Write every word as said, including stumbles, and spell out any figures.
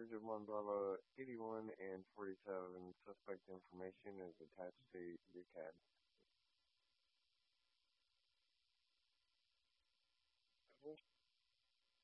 Bridget one Bravo eighty-one and forty-seven. Suspect information is attached to your C A D.